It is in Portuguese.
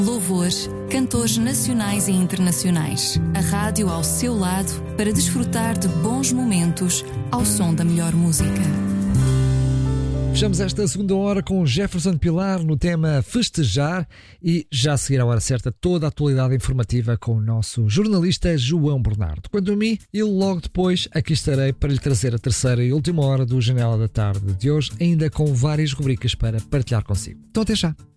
Louvores, cantores nacionais e internacionais. A rádio ao seu lado para desfrutar de bons momentos ao som da melhor música. Fechamos esta segunda hora com Jefferson Pilar no tema Festejar e já a seguir à hora certa toda a atualidade informativa com o nosso jornalista João Bernardo. Quanto a mim, eu logo depois aqui estarei para lhe trazer a terceira e última hora do Janela da Tarde de hoje, ainda com várias rubricas para partilhar consigo. Então até já!